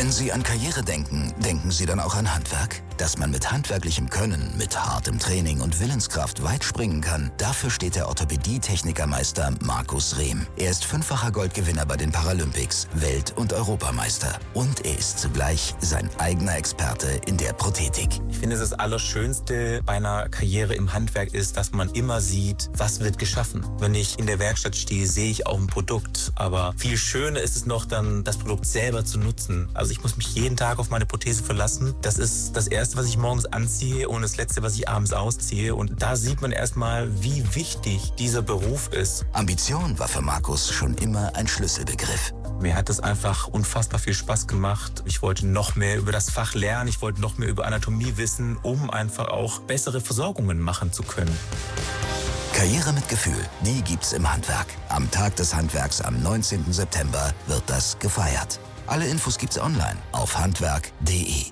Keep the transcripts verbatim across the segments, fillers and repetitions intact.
Wenn Sie an Karriere denken, denken Sie dann auch an Handwerk? Dass man mit handwerklichem Können, mit hartem Training und Willenskraft weit springen kann, dafür steht der Orthopädie-Technikermeister Markus Rehm. Er ist fünffacher Goldgewinner bei den Paralympics, Welt- und Europameister. Und er ist zugleich sein eigener Experte in der Prothetik. Ich finde, das Allerschönste bei einer Karriere im Handwerk ist, dass man immer sieht, was wird geschaffen. Wenn ich in der Werkstatt stehe, sehe ich auch ein Produkt. Aber viel schöner ist es noch, dann das Produkt selber zu nutzen. Also ich muss mich jeden Tag auf meine Prothese verlassen. Das ist das Erste, was ich morgens anziehe und das Letzte, was ich abends ausziehe. Und da sieht man erstmal, wie wichtig dieser Beruf ist. Ambition war für Markus schon immer ein Schlüsselbegriff. Mir hat es einfach unfassbar viel Spaß gemacht. Ich wollte noch mehr über das Fach lernen. Ich wollte noch mehr über Anatomie wissen, um einfach auch bessere Versorgungen machen zu können. Karriere mit Gefühl, die gibt's im Handwerk. Am Tag des Handwerks am neunzehnten September wird das gefeiert. Alle Infos gibt's online auf handwerk punkt de.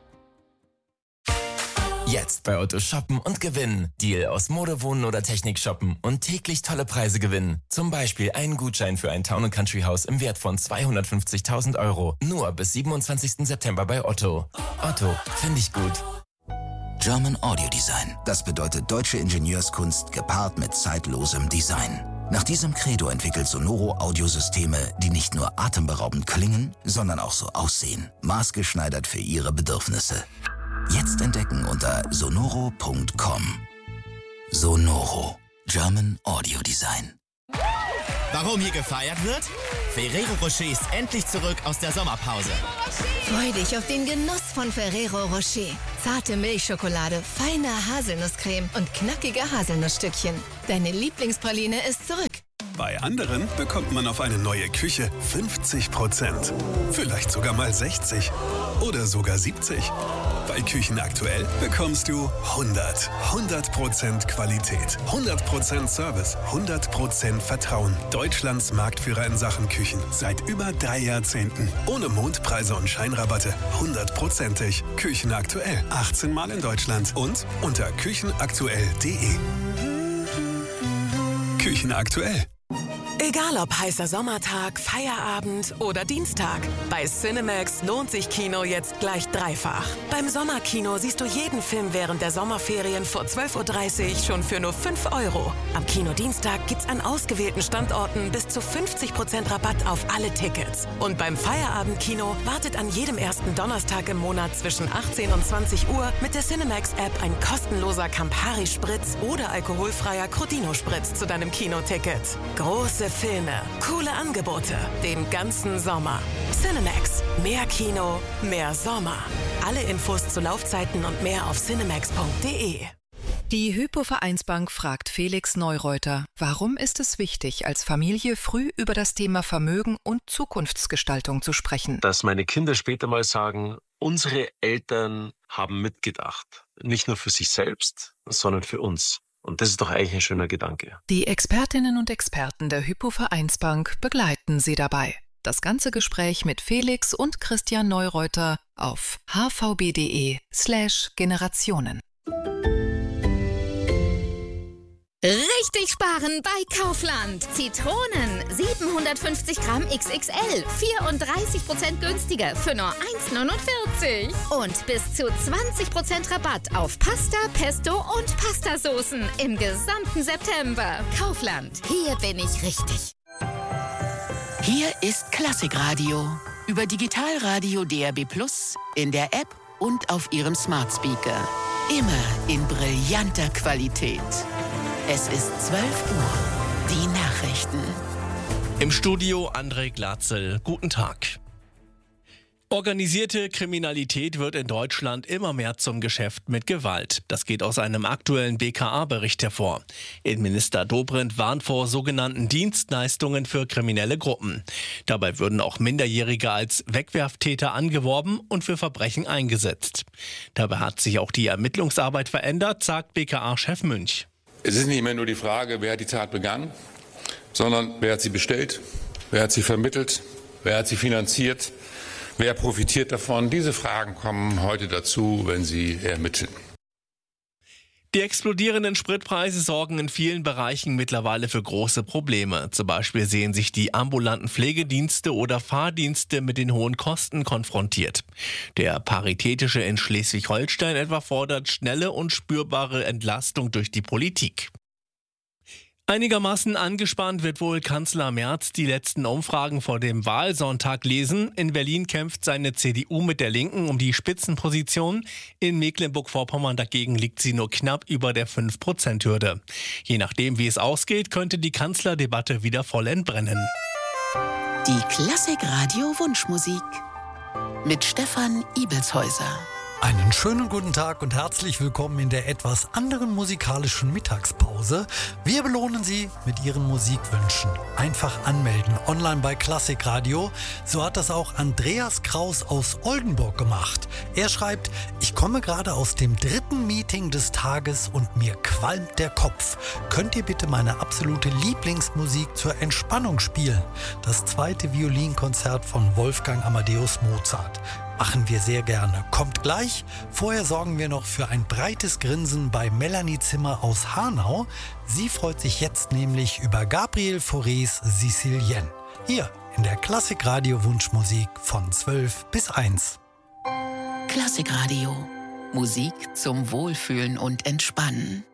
Jetzt bei Otto shoppen und gewinnen. Deal aus Mode, Wohnen oder Technik shoppen und täglich tolle Preise gewinnen. Zum Beispiel einen Gutschein für ein Town und Country Haus im Wert von zweihundertfünfzigtausend Euro. Nur bis siebenundzwanzigsten September bei Otto. Otto, finde ich gut. German Audio Design. Das bedeutet deutsche Ingenieurskunst gepaart mit zeitlosem Design. Nach diesem Credo entwickelt Sonoro Audiosysteme, die nicht nur atemberaubend klingen, sondern auch so aussehen. Maßgeschneidert für Ihre Bedürfnisse. Jetzt entdecken unter sonoro punkt com. Sonoro. German Audio Design. Warum hier gefeiert wird? Ferrero Rocher ist endlich zurück aus der Sommerpause. Freu dich auf den Genuss von Ferrero Rocher. Zarte Milchschokolade, feine Haselnusscreme und knackige Haselnussstückchen. Deine Lieblingspraline ist zurück. Bei anderen bekommt man auf eine neue Küche fünfzig Prozent. Vielleicht sogar mal sechzig oder sogar siebzig. Bei Küchen aktuell bekommst du hundert. hundert Prozent Qualität, hundert Prozent Service, hundert Prozent Vertrauen. Deutschlands Marktführer in Sachen Küchen. Seit über drei Jahrzehnten. Ohne Mondpreise und Scheinrabatte. hundertprozentig. Küchen aktuell. achtzehn Mal in Deutschland. Und unter küchenaktuell punkt de. Küchen aktuell. Egal ob heißer Sommertag, Feierabend oder Dienstag. Bei Cinemax lohnt sich Kino jetzt gleich dreifach. Beim Sommerkino siehst du jeden Film während der Sommerferien vor zwölf Uhr dreißig schon für nur fünf Euro. Am Kinodienstag gibt's an ausgewählten Standorten bis zu fünfzig Prozent Rabatt auf alle Tickets. Und beim Feierabendkino wartet an jedem ersten Donnerstag im Monat zwischen achtzehn und zwanzig Uhr mit der Cinemax-App ein kostenloser Campari-Spritz oder alkoholfreier Crodino-Spritz zu deinem Kinoticket. Große Filme, coole Angebote, den ganzen Sommer. Cinemax. Mehr Kino, mehr Sommer. Alle Infos zu Laufzeiten und mehr auf cinemax punkt de. Die Hypo-Vereinsbank fragt Felix Neureuter, warum ist es wichtig, als Familie früh über das Thema Vermögen und Zukunftsgestaltung zu sprechen? Dass meine Kinder später mal sagen, unsere Eltern haben mitgedacht. Nicht nur für sich selbst, sondern für uns. Und das ist doch eigentlich ein schöner Gedanke. Die Expertinnen und Experten der Hypo-Vereinsbank begleiten Sie dabei. Das ganze Gespräch mit Felix und Christian Neureuter auf hvb.de slash Generationen. Richtig sparen bei Kaufland. Zitronen siebenhundertfünfzig Gramm X X L, vierunddreißig Prozent günstiger für nur eins neunundvierzig. Und bis zu zwanzig Prozent Rabatt auf Pasta, Pesto und Pastasoßen im gesamten September. Kaufland, hier bin ich richtig. Hier ist Klassikradio. Über Digitalradio D A B Plus, in der App und auf Ihrem Smart Speaker. Immer in brillanter Qualität. Es ist zwölf Uhr. Die Nachrichten. Im Studio André Glatzel. Guten Tag. Organisierte Kriminalität wird in Deutschland immer mehr zum Geschäft mit Gewalt. Das geht aus einem aktuellen B K A-Bericht hervor. Innenminister Dobrindt warnt vor sogenannten Dienstleistungen für kriminelle Gruppen. Dabei würden auch Minderjährige als Wegwerftäter angeworben und für Verbrechen eingesetzt. Dabei hat sich auch die Ermittlungsarbeit verändert, sagt B K A-Chef Münch. Es ist nicht mehr nur die Frage, wer hat die Tat begangen, sondern wer hat sie bestellt, wer hat sie vermittelt, wer hat sie finanziert, wer profitiert davon. Diese Fragen kommen heute dazu, wenn Sie ermitteln. Die explodierenden Spritpreise sorgen in vielen Bereichen mittlerweile für große Probleme. Zum Beispiel sehen sich die ambulanten Pflegedienste oder Fahrdienste mit den hohen Kosten konfrontiert. Der Paritätische in Schleswig-Holstein etwa fordert schnelle und spürbare Entlastung durch die Politik. Einigermaßen angespannt wird wohl Kanzler Merz die letzten Umfragen vor dem Wahlsonntag lesen. In Berlin kämpft seine C D U mit der Linken um die Spitzenposition. In Mecklenburg-Vorpommern dagegen liegt sie nur knapp über der fünf Prozent Hürde. Je nachdem, wie es ausgeht, könnte die Kanzlerdebatte wieder voll entbrennen. Die Klassik-Radio-Wunschmusik mit Stefan Ibelshäuser. Einen schönen guten Tag und herzlich willkommen in der etwas anderen musikalischen Mittagspause. Wir belohnen Sie mit Ihren Musikwünschen. Einfach anmelden, online bei Klassik Radio. So hat das auch Andreas Kraus aus Oldenburg gemacht. Er schreibt, ich komme gerade aus dem dritten Meeting des Tages und mir qualmt der Kopf. Könnt ihr bitte meine absolute Lieblingsmusik zur Entspannung spielen? Das zweite Violinkonzert von Wolfgang Amadeus Mozart. Machen wir sehr gerne. Kommt gleich. Vorher sorgen wir noch für ein breites Grinsen bei Melanie Zimmer aus Hanau. Sie freut sich jetzt nämlich über Gabriel Faurés Sicilienne. Hier in der Klassik-Radio Wunschmusik von zwölf bis eins. Klassik Radio. Musik zum Wohlfühlen und Entspannen.